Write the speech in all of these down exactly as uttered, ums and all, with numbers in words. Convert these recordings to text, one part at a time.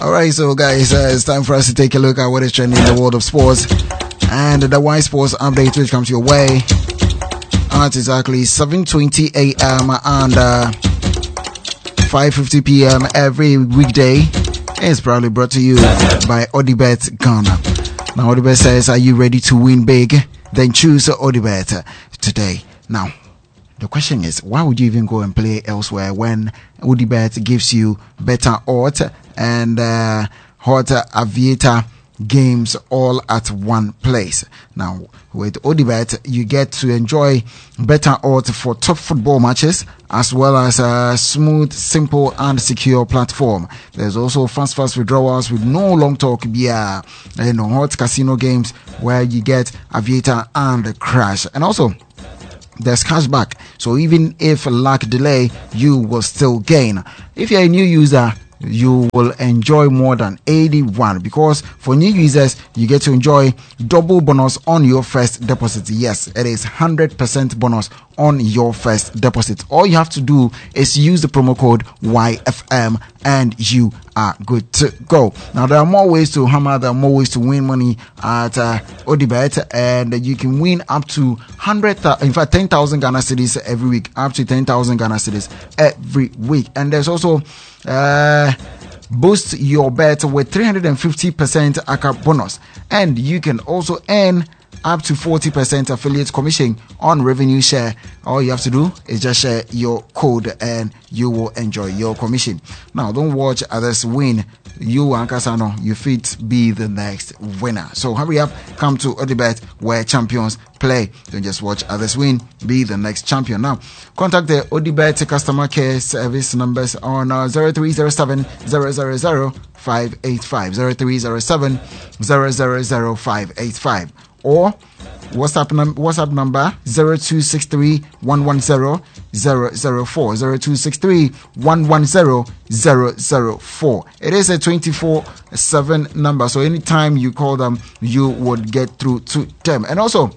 Alright, so guys, uh, it's time for us to take a look at what is trending in the world of sports. And the Y Sports update which comes your way at exactly seven twenty a.m. and uh, five fifty p.m. every weekday is proudly brought to you by Odibet Ghana. Now Odibet says, are you ready to win big? Then choose Odibet today. Now, the question is, why would you even go and play elsewhere when Odibet gives you better odds and uh, hot aviator games all at one place? Now, with Odibet, you get to enjoy better odds for top football matches as well as a smooth, simple and secure platform. There's also fast, fast withdrawals with no long talk via, you know, hot casino games where you get aviator and crash. And also, there's cashback, so even if luck delay, you will still gain. If you're a new user, you will enjoy more than eighty-one, because for new users you get to enjoy double bonus on your first deposit. Yes, it is one hundred percent bonus on your first deposit. All you have to do is use the promo code Y F M and you are good to go. Now there are more ways to hammer, there are more ways to win money at uh, Odibet, and you can win up to one hundred, in fact ten thousand Ghana cedis every week, up to ten thousand Ghana cedis every week. And there's also uh boost your bet with three hundred fifty percent A C A bonus, and you can also earn up to forty percent affiliate commission on revenue share. All you have to do is just share your code and you will enjoy your commission. Now, don't watch others win. You and Kasano, you fit be the next winner. So hurry up, come to Odibet where champions play. Don't just watch others win, be the next champion. Now, contact the Odibet customer care service numbers on uh, zero three zero seven zero zero zero five eight five, zero three zero seven zero zero zero five eight five, or WhatsApp, num- WhatsApp number zero two six three one one zero zero zero four, zero two six three one one zero zero zero four. It is a twenty-four seven number, so anytime you call them, you would get through to them. And also,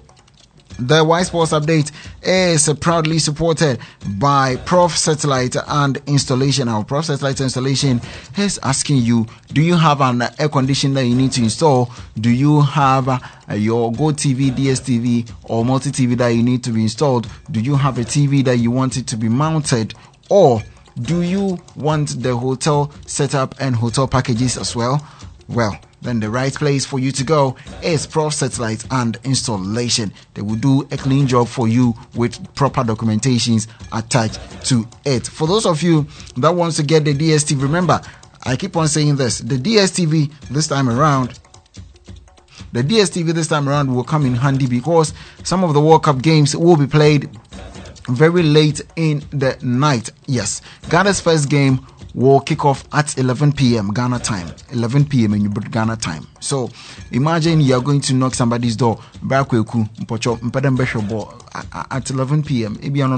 the Y Sports update is uh, proudly supported by Prof Satellite and Installation. Our Prof Satellite Installation is asking you, do you have an air conditioner that you need to install? Do you have uh, your Go T V, D S T V or Multi T V that you need to be installed? Do you have a T V that you want it to be mounted? Or do you want the hotel setup and hotel packages as well? Well, then the right place for you to go is Prof Satellite and Installation. They will do a clean job for you with proper documentations attached to it. For those of you that wants to get the D S T V, remember, I keep on saying this, the D S T V this time around, the D S T V this time around will come in handy because some of the World Cup games will be played very late in the night. Yes, Ghana's first game will kick off at eleven p.m. Ghana time. eleven p.m. in Ghana time. So imagine you are going to knock somebody's door at eleven p.m.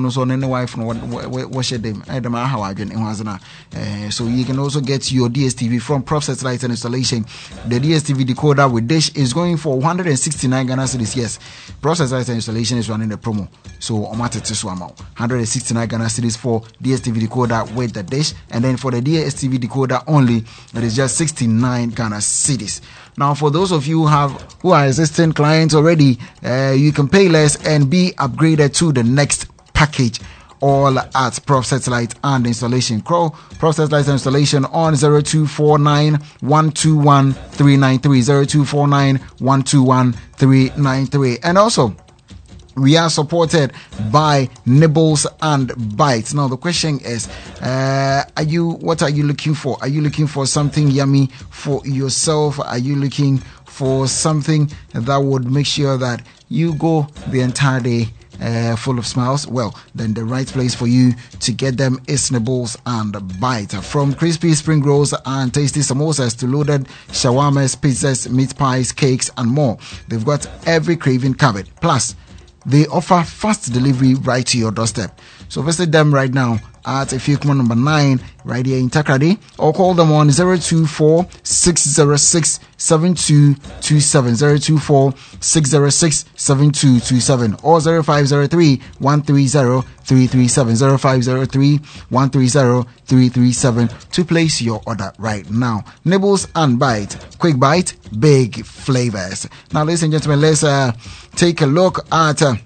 So you can also get your D S T V from Prof Satellite and Installation. The D S T V decoder with dish is going for one hundred sixty-nine Ghana cedis. Yes, Prof Satellite and Installation is running the promo. So one hundred sixty-nine Ghana cedis for D S T V decoder with the dish, and then for the D S T V decoder only, it is just sixty-nine Ghana cedis. Now, for those of you who have who are existing clients already, uh, you can pay less and be upgraded to the next package. All at Prof Satellite and Installation. Call Prof Satellite and Installation on zero two four nine one two one three nine three, zero two four nine one two one three nine three, and also, we are supported by Nibbles and Bites. Now the question is, uh, are you? What are you looking for? Are you looking for something yummy for yourself? Are you looking for something that would make sure that you go the entire day uh, full of smiles? Well, then the right place for you to get them is Nibbles and Bites. From crispy spring rolls and tasty samosas to loaded shawarmas, pizzas, meat pies, cakes, and more, they've got every craving covered. Plus, they offer fast delivery right to your doorstep. So visit them right now at Efiekuma number nine, right here in Takrady, or call them on zero two four, six zero six, seven two two seven, zero two four, six zero six, seven two two seven, or zero five zero three, one three zero, three three seven, zero five zero three, one three zero, three three seven to place your order right now. Nibbles and Bite, quick bite, big flavors. Now, ladies and gentlemen, let's uh, take a look at uh,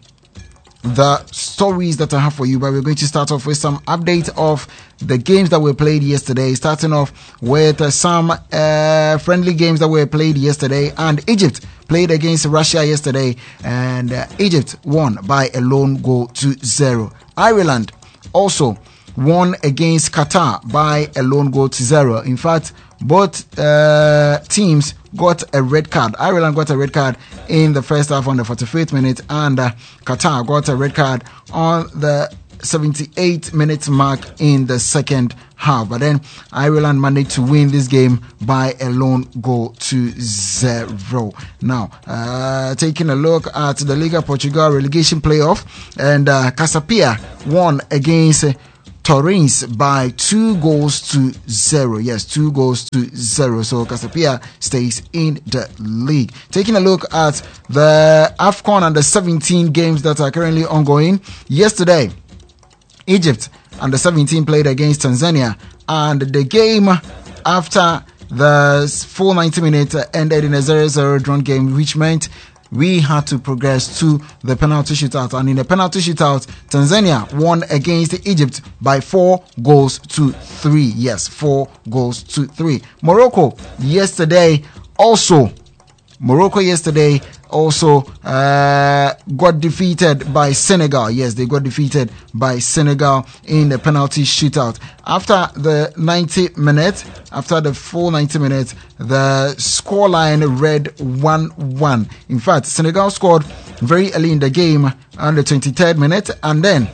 the stories that I have for you, but we're going to start off with some update of the games that were played yesterday, starting off with uh, some uh, friendly games that were played yesterday. And Egypt played against Russia yesterday, and uh, Egypt won by a lone goal to zero. Ireland also won against Qatar by a lone goal to zero. In fact, both uh, teams got a red card. Ireland got a red card in the first half on the forty-fifth minute, and uh, Qatar got a red card on the seventy-eighth minute mark in the second half. But then Ireland managed to win this game by a lone goal to zero. Now, uh, taking a look at the Liga Portugal relegation playoff, and uh, Casapia won against uh, Torrens by two goals to zero. Yes, two goals to zero. So Casapia stays in the league. Taking a look at the AFCON under seventeen games that are currently ongoing. Yesterday, Egypt under seventeen played against Tanzania, and the game after the full ninety minutes ended in a zero zero drawn game, which meant we had to progress to the penalty shootout. And in the penalty shootout, Tanzania won against Egypt by four goals to three. Yes, four goals to three. Morocco yesterday also, Morocco yesterday also uh, got defeated by Senegal. Yes, they got defeated by Senegal in the penalty shootout. After the ninety minutes, after the full ninety minutes, the scoreline read one one. In fact, Senegal scored very early in the game on the twenty-third minute, and then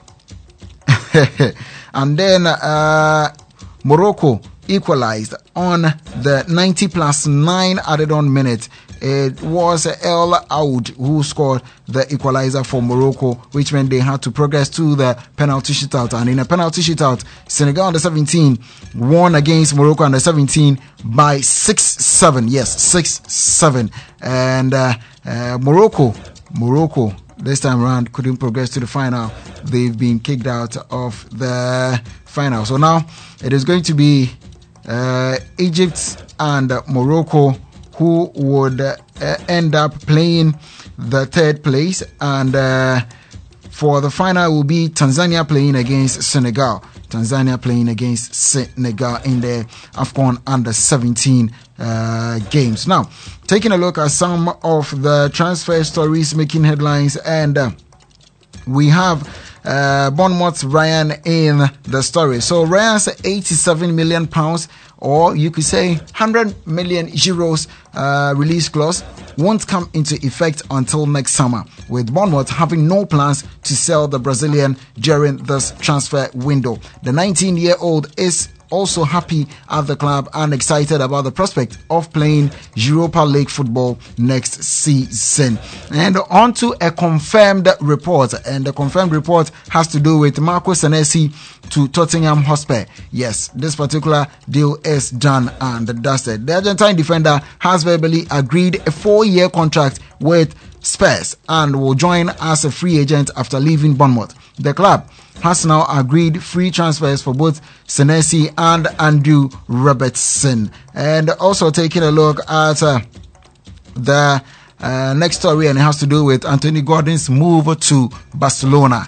and then uh, Morocco equalized on the ninety plus nine added on minute. It was El Aoud who scored the equalizer for Morocco, which meant they had to progress to the penalty shootout. And in a penalty shootout, Senegal under seventeen won against Morocco under seventeen by six seven. Yes, six seven. And uh, uh, Morocco, Morocco this time around couldn't progress to the final. They've been kicked out of the final. So now it is going to be uh, Egypt and Morocco who would uh, end up playing the third place, and uh, for the final will be Tanzania playing against Senegal. Tanzania playing against Senegal in the AFCON under seventeen uh, games. Now, taking a look at some of the transfer stories making headlines, and uh, we have uh, Bournemouth's Ryan in the story. So Ryan's eighty-seven million pounds, or you could say one hundred million euros uh, release clause won't come into effect until next summer, with Bournemouth having no plans to sell the Brazilian during this transfer window. The nineteen-year-old is also happy at the club and excited about the prospect of playing Europa League football next season. And on to a confirmed report, and the confirmed report has to do with Marco Senesi to Tottenham Hotspur. Yes, this particular deal is done and dusted. The Argentine defender has verbally agreed a four-year contract with Spurs and will join as a free agent after leaving Bournemouth. The club has now agreed free transfers for both Senesi and Andrew Robertson. And also taking a look at uh, the uh, next story, and it has to do with Anthony Gordon's move to Barcelona.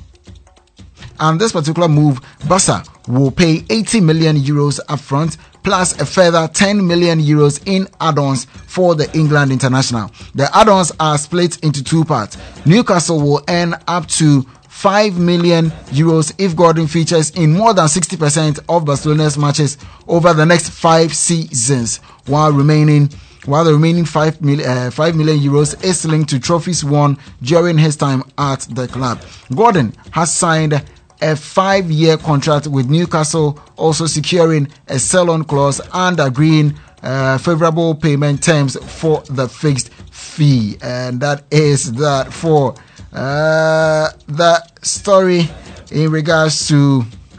And this particular move, Barca will pay eighty million euros upfront plus a further ten million euros in add-ons for the England international. The add-ons are split into two parts. Newcastle will earn up to five million euros if Gordon features in more than sixty percent of Barcelona's matches over the next five seasons, while remaining while the remaining five million, uh, five million euros is linked to trophies won during his time at the club. Gordon has signed a five-year contract with Newcastle, also securing a sell-on clause and agreeing uh, favorable payment terms for the fixed fee. And that is that for uh, the story in regards to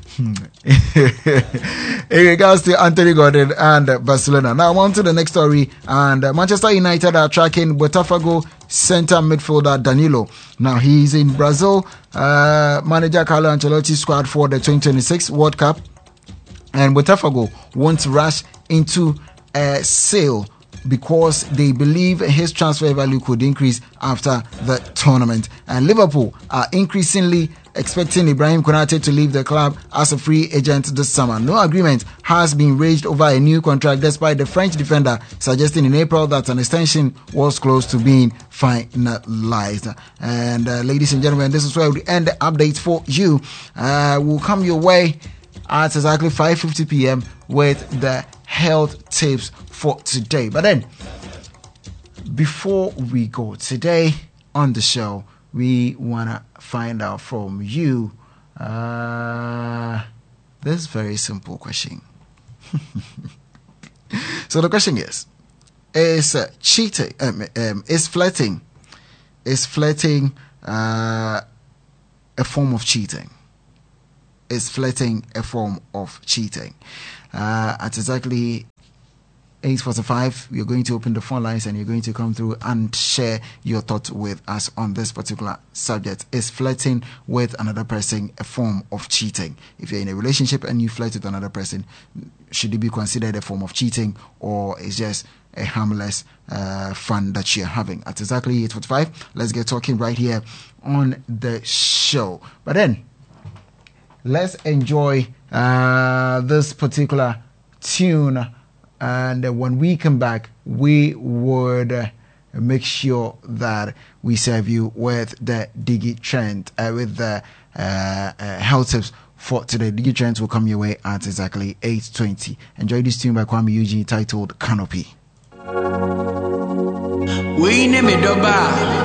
in regards to Anthony Gordon and Barcelona. Now on to the next story, and Manchester United are tracking Botafogo center midfielder Danilo. Now he's in Brazil. Uh, manager Carlo Ancelotti's squad for the twenty twenty-six World Cup, and Botafogo won't rush into a sale because they believe his transfer value could increase after the tournament. And Liverpool are increasingly expecting Ibrahim Konate to leave the club as a free agent this summer. No agreement has been reached over a new contract, despite the French defender suggesting in April that an extension was close to being finalized. And uh, ladies and gentlemen, this is where we end the update for you. Uh, we'll come your way at exactly five fifty p.m. with the health tips for today. But then, before we go today on the show, we want to find out from you uh, this very simple question. So the question is, is uh, cheating, um, um, is flirting, is flirting uh, a form of cheating? Is flirting a form of cheating? Uh, at exactly eight forty-five, we're going to open the phone lines and you're going to come through and share your thoughts with us on this particular subject. Is flirting with another person a form of cheating? If you're in a relationship and you flirt with another person, should it be considered a form of cheating, or is just a harmless uh, fun that you're having? At exactly eight forty-five, let's get talking right here on the show. But then, let's enjoy uh, this particular tune, and when we come back, we would uh, make sure that we serve you with the Digi Trend, uh, with the uh, uh, health tips for today. Digi Trends will come your way at exactly eight twenty. Enjoy this tune by Kwame Eugene titled Canopy. We name it Doba.